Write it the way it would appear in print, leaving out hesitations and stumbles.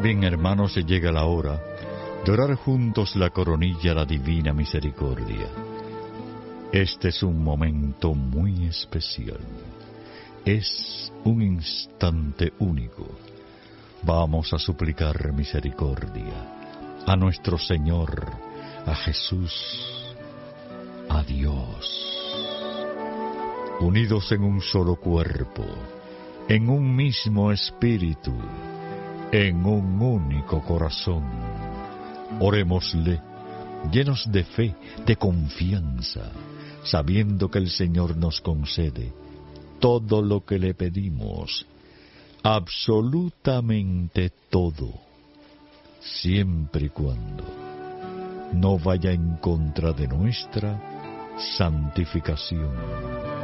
bien, hermanos, llega la hora de orar juntos la coronilla a la divina misericordia. Este es un momento muy especial. Es un instante único. Vamos a suplicar misericordia a nuestro Señor, a Jesús, a Dios. Unidos en un solo cuerpo, en un mismo espíritu, en un único corazón, orémosle, llenos de fe, de confianza, sabiendo que el Señor nos concede todo lo que le pedimos, absolutamente todo, siempre y cuando no vaya en contra de nuestra santificación.